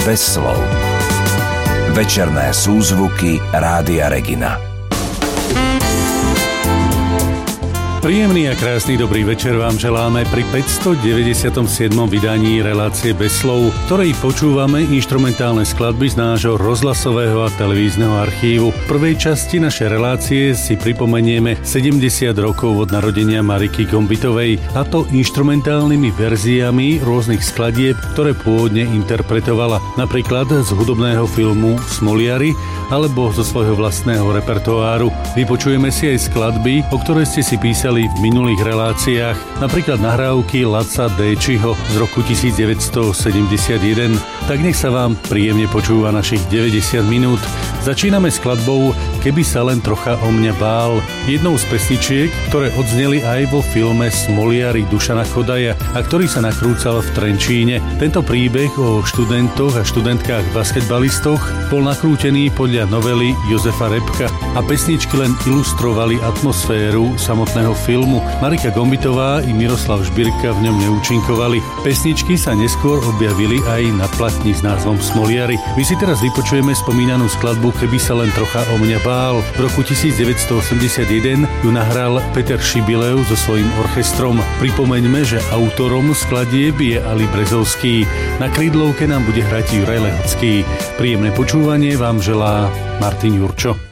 bez slov. Večerné súzvuky Rádia Regina. Príjemný a krásny dobrý večer vám želáme pri 597. vydaní relácie Bez slov, ktorej počúvame inštrumentálne skladby z nášho rozhlasového a televízneho archívu. V prvej časti našej relácie si pripomenieme 70 rokov od narodenia Mariky Gombitovej, a to inštrumentálnymi verziami rôznych skladieb, ktoré pôvodne interpretovala, napríklad z hudobného filmu Smoliari alebo zo svojho vlastného repertoáru. Vypočujeme si aj skladby, o ktoré ste si písali v minulých reláciách, napríklad nahrávky Laca Déčiho z roku 1971. Tak nech sa vám príjemne počúva našich 90 minút. Začíname skladbou Keby sa len trocha o mňa bál, jednou z pesničiek, ktoré odzneli aj vo filme Smoliari Dušana Chodaja a ktorý sa nakrúcal v Trenčíne. Tento príbeh o študentoch a študentkách basketbalistoch bol nakrútený podľa novely Jozefa Repka a pesničky len ilustrovali atmosféru samotného filmu. Marika Gombitová i Miroslav Žbirka v ňom neúčinkovali. Pesničky sa neskôr objavili aj na platni s názvom Smoliari. My si teraz vypočujeme spomínanú skladbu Keby sa len trocha o mňa bál. V roku 1981 ju nahral Peter Šibilev so svojím orchestrom. Pripomeňme, že autorom skladieb je Ali Brezovský. Na krídlovke nám bude hrať Juraj Lehocký. Príjemné počúvanie vám želá Martin Jurčo.